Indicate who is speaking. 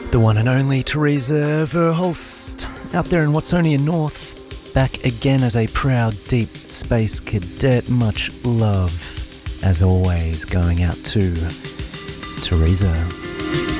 Speaker 1: The one and only Teresa Verhulst, out there in Watsonia North, back again as a proud deep space cadet. Much love, as always, going out to Teresa.